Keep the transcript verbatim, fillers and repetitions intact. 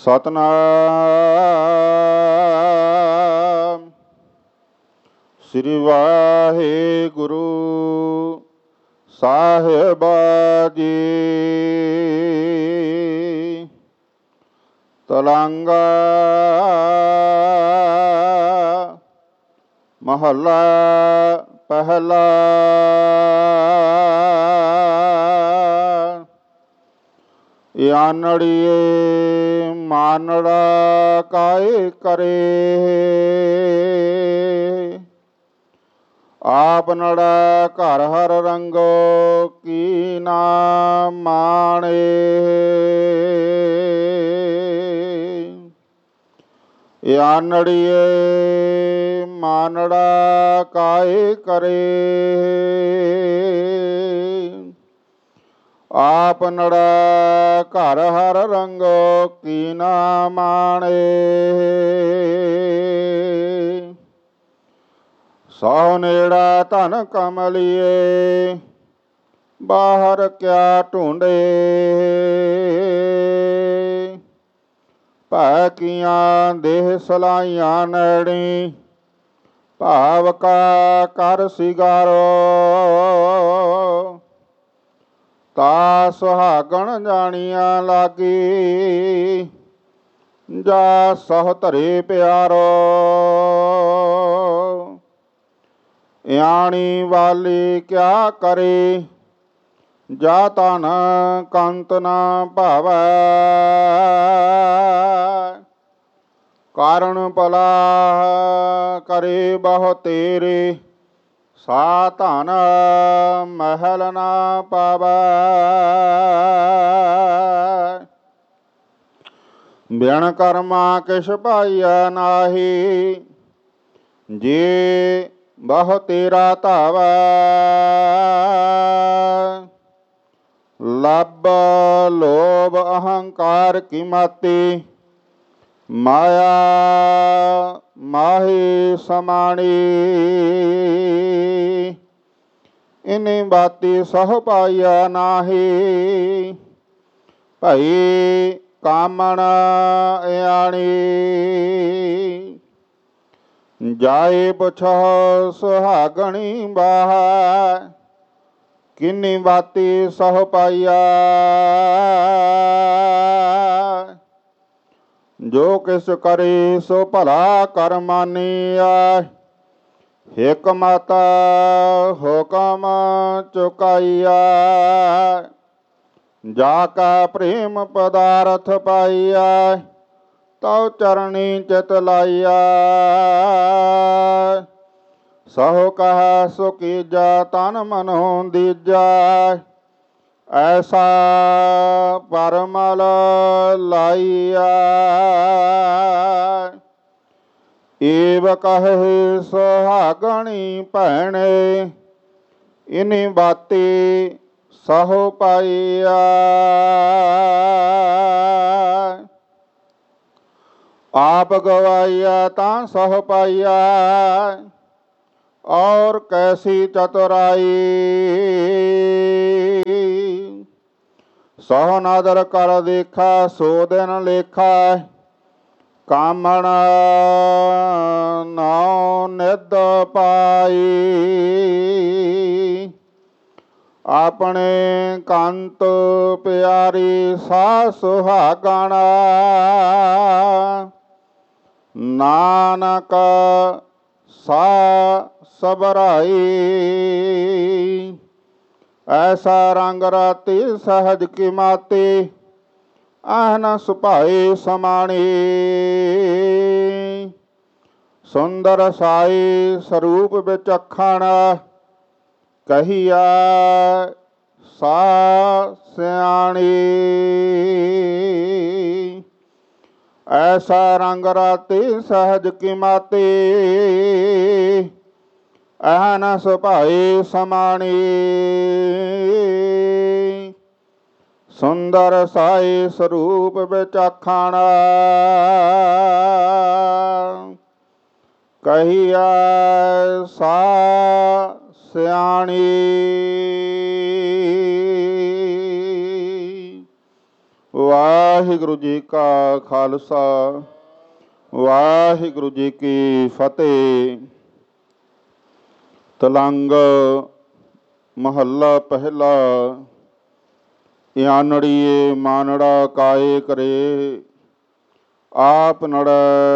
ਸਤਨਾਮ ਸ੍ਰੀ ਵਾਹਿਗੁਰੂ ਸਾਹਿਬ ਜੀ। ਤਲੰਗਾ ਮਹੱਲਾ ਪਹਿਲਾ। ਆਨੜੀਏ ਮਾਨੜਾ ਕਾਇ ਕਰੇ, ਆਪ ਨੜਾ ਘਰ ਹਰ ਰੰਗੋ ਕੀ ਨਾ ਮਾਣੇ। ਆਨੜੀਏ ਮਾਨੜਾ ਕਾਇ ਕਰੇ, ਆਪ ਨੜਾ ਘਰ ਹਰ ਰੰਗੋ ਕੀ ਨਾ ਮਾਣੇ। ਸੋ ਨੇੜਾ ਧਨ ਕਮਲੀਏ, ਬਾਹਰ ਕਿਆ ਢੂੰਡੇ। ਭੈ ਕੀਆਂ ਦੇਹ ਸਲਾਈਆਂ ਨੈਣੀ, ਭਾਵ ਕਾ ਕਰ ਸਿਗਾਰੋ। ਤਾ ਸੁਹਾਗਣ ਜਾਣੀਆਂ ਲਾਗੀ, ਜਾ ਸਹੁ ਧਰੇ ਪਿਆਰੋ। ਆਣੀ ਵਾਲੀ ਕਿਆ ਕਰੇ, ਜਾ ਤਨ ਕੰਤ ਨਾ ਭਾਵੈ। ਕਾਰਣ ਭਲਾ ਕਰੇ ਬਹੁ ਤੇਰੇ, ਸਾ ਧਨ ਮਹਿਲ ਨਾ ਪਾਵੈ। ਬਿਨ ਕਰਮਾ ਕਿਛ ਪਾਈਆ ਨਾਹੀ, ਜੇ ਬਹੁ ਤੇਰਾ ਧਾਵੈ। ਲੱਭ ਲੋਭ ਅਹੰਕਾਰ ਕੀ ਮਾਤੀ, ਮਾਇਆ ਮਾਹੀ ਸਮਾਣੀ। ਇਨੀ ਬਾਤੀ ਸਹੁ ਪਾਈਆ ਨਾਹੀ, ਭਈ ਕਾਮਣ ਆਣੀ। ਜਾਏ ਪੁਛੋ ਸੁਹਾਗਣੀ ਬਾਹੈ, ਕਿੰਨੀ ਬਾਤੀ ਸਹੁ ਪਾਈਆ। ਜੋ ਕਿਸ ਕਰੇ ਸੋ ਭਲਾ ਕਰ ਮਾਨੀਆ, ਹਿਕ ਮਤ ਹੁਕਮ ਚੁਕਾਈਆ। ਜਾ ਕਾ ਪ੍ਰੇਮ ਪਦਾਰਥ ਪਾਈਆ, ਤਉ ਚਰਣੀ ਚਿਤ ਲਾਈਆ। ਸਹੁ ਕਹੈ ਸੋ ਕੀਜਾ, ਤਨ ਮਨੋ ਦੀਜਾ। ਐਸਾ ਪਰਮਲ ਲਾਈਆ। ਏਵ ਕਹੇ ਸੁਹਾਗਣੀ ਭੈਣੇ, ਇਨੀ ਬਾਤੀ ਸਹੁ ਪਾਈਆ। ਆਪ ਗਵਾਈਆ ਤਾਂ ਸਹੁ ਪਾਈਆ, ਔਰ ਕੈਸੀ ਚਤੁਰਾਈ। ਸਹੁ ਨਾਦਰ ਕਰ ਦੇਖਾ, ਸੋ ਦਿਨ ਲੇਖਾ। ਕਾਮਣ ਨਾਉ ਨਿਧ ਪਾਈ, ਆਪਣੇ ਕੰਤ ਪਿਆਰੀ ਸਾ ਸੁਹਾਗਣਾ। ਨਾਨਕ ਸਾ ਸਬਰਾਈ, ਐਸਾ ਰੰਗ ਰਾਤੀ ਸਹਜ ਕੀ ਮਾਤੀ। ਆਹਨ ਸੁਭਾਏ ਸਮਾਣੀ, ਸੁੰਦਰ ਸਾਈ ਸਰੂਪ ਵਿਚਖਣ। ਕਹੀਆ ਸਾ ਸਿਆਣੀ, ਐਸਾ ਰੰਗ ਰਾਤੀ ਸਹਜ ਕੀ ਮਾਤੀ। ਆਹਨ ਸੁਭਾਏ ਸਮਾਣੀ, ਸੁੰਦਰ ਸਾਈ ਸਰੂਪ ਵਿਚਖਣ। ਕਹੀਆ ਸਾ ਸਿਆਣੀ। ਵਾਹਿਗੁਰੂ ਜੀ ਕਾ ਖਾਲਸਾ ਵਾਹਿਗੁਰੂ ਜੀ ਕੀ ਫਤਿਹ। ਤਲੰਗ ਮਹੱਲਾ ਪਹਿਲਾ। ਆਨੜੀਏ ਮਾਨੜਾ ਕਾਏ ਕਰੇ, ਆਪ ਨੜੈ